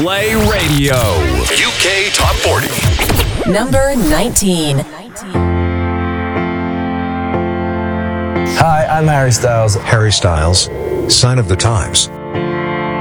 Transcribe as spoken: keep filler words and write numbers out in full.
Play Radio. U K Top forty. Number nineteen. Hi, I'm Harry Styles. Harry Styles, Sign of the Times.